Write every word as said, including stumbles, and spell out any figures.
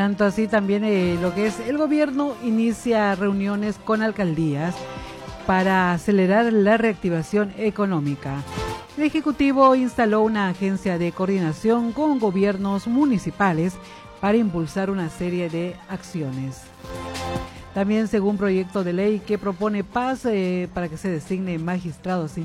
Tanto así también eh, lo que es el gobierno inicia reuniones con alcaldías para acelerar la reactivación económica. El Ejecutivo instaló una agencia de coordinación con gobiernos municipales para impulsar una serie de acciones. También según proyecto de ley que propone paz eh, para que se designe magistrados